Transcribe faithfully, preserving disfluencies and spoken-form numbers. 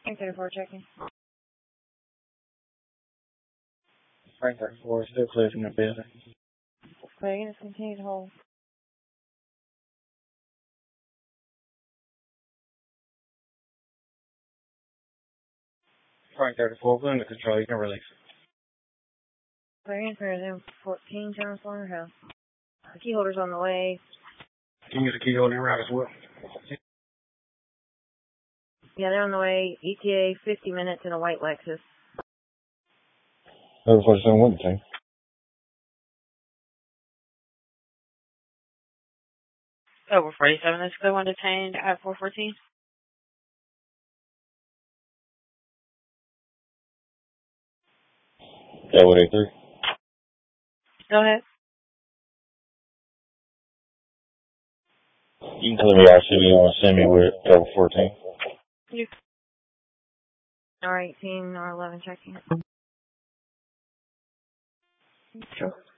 thirty-four checking. Frank thirty-four, still clear from the building. Okay, units continue to hold. Frank thirty-four, we're under control. You can release it. Clearing for them fourteen General Slaughterhouse. The key holder's on the way. Can you get the key holder around as well? Yeah, they're on the way. E T A fifty minutes in a white Lexus. Over forty-seven, what the thing? Over forty-seven, let's go on detained at four fourteen. Yeah, what, eight three? Go ahead. You can tell me R C B you want to send me with over fourteen. You. R eighteen, R eleven checking. Sure.